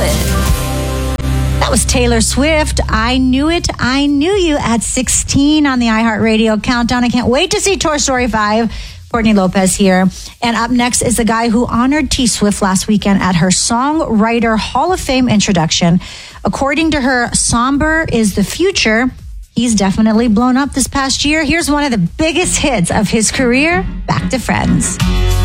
That was Taylor Swift. I Knew It, I Knew You at 16 on the iHeartRadio countdown. I can't wait to see Toy Story 5. Courtney Lopez here. And up next is the guy who honored T Swift last weekend at her Songwriter Hall of Fame introduction. According to her, somber is the future. He's definitely blown up this past year. Here's one of the biggest hits of his career, Back to Friends.